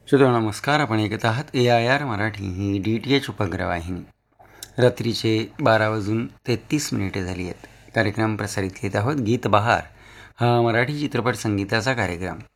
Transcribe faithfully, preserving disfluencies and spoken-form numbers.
श्रोतो नमस्कार. आपण ऐकत आहात ए I R Marathi he D T H उपग्रहवाहिनी. रात्रीचे बारा वाजून तेहतीस मिनिटे झाली आहेत. कार्यक्रम प्रसारित करीत आहोत गीत बहार, हा मराठी चित्रपट संगीताचा कार्यक्रम.